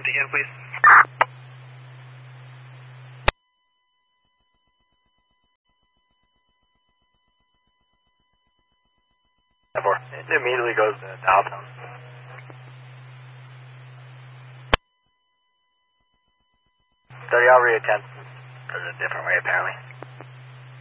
attempt again, please. It immediately goes to Dalton. So y'all reattempt a different way, apparently.